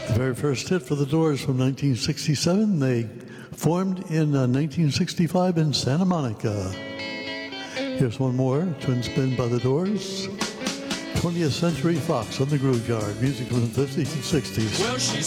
The very first hit for the Doors from 1967. They formed in 1965 in Santa Monica. Here's one more, Twin Spin by the Doors. 20th Century Fox on the Groove Yard, music from the 50s and 60s. Well, she